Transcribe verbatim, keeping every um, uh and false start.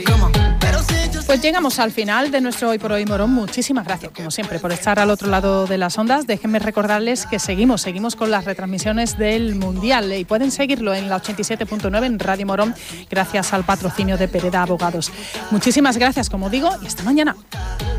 Pues llegamos al final de nuestro Hoy por Hoy Morón. Muchísimas gracias, como siempre, por estar al otro lado de las ondas. Déjenme recordarles que seguimos, seguimos con las retransmisiones del Mundial y pueden seguirlo en la ochenta y siete punto nueve en Radio Morón, gracias al patrocinio de Pereda Abogados. Muchísimas gracias, como digo, y hasta mañana.